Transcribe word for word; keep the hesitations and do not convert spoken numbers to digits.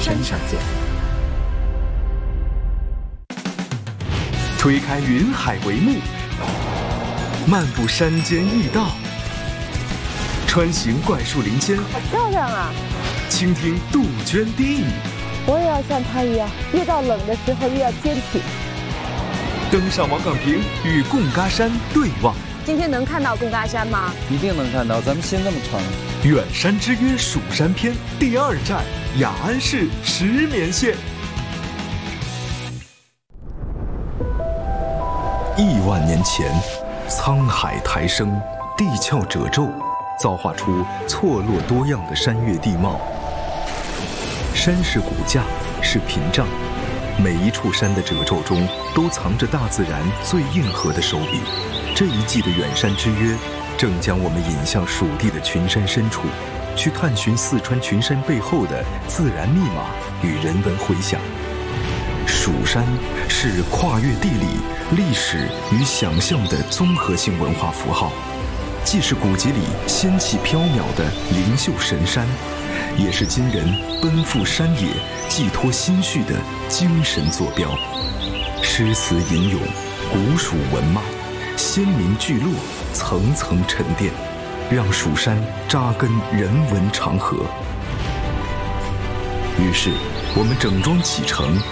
山上见。 推开云海帷幕，漫步山间驿道，穿行怪树林间， 好漂亮啊！ 倾听杜鹃低语。 我也要像她一样，越到冷的时候越要坚挺。 登上王岗坪，与贡嘎山对望。 今天能看到贡嘎山吗？ 一定能看到，咱们心这么诚。 远山之约蜀山篇第二站，雅安市石棉县。亿万年前，沧海抬升，地壳褶皱，造化出错落多样的山岳地貌。山是骨架，是屏障，每一处山的褶皱中都藏着大自然最硬核的手笔。这一季的远山之约，正将我们引向蜀地的群山深处，去探寻四川群山背后的自然密码与人文回响。蜀山是跨越地理、历史与想象的综合性文化符号，既是古籍里仙气飘渺的灵秀神山，也是今人奔赴山野、寄托心绪的精神坐标。诗词吟咏，古蜀文脉，先民聚落，层层沉淀，让蜀山扎根人文长河。于是，我们整装启程，